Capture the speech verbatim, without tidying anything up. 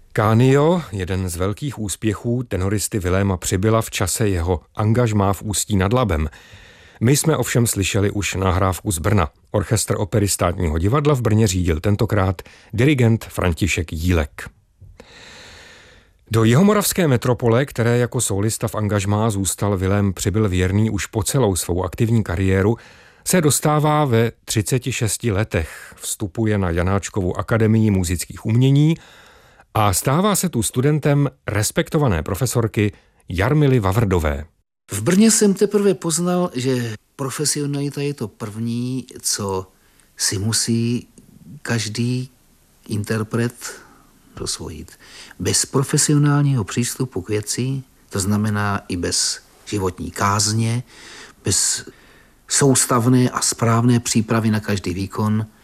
Canio, jeden z velkých úspěchů tenoristy Viléma Přibyla v čase jeho angažmá v Ústí nad Labem. My jsme ovšem slyšeli už nahrávku z Brna. Orchestr Opery Státního divadla v Brně řídil tentokrát dirigent František Jílek. Do jihomoravské metropole, které jako solista v angažmá zůstal Vilém Přibyl věrný už po celou svou aktivní kariéru, se dostává ve třiceti šesti letech. Vstupuje na Janáčkovu akademii múzických umění a stává se tu studentem respektované profesorky Jarmily Vavrdové. V Brně jsem teprve poznal, že profesionalita je to první, co si musí každý interpret osvojit. Bez profesionálního přístupu k věci, to znamená i bez životní kázně, bez soustavné a správné přípravy na každý výkon,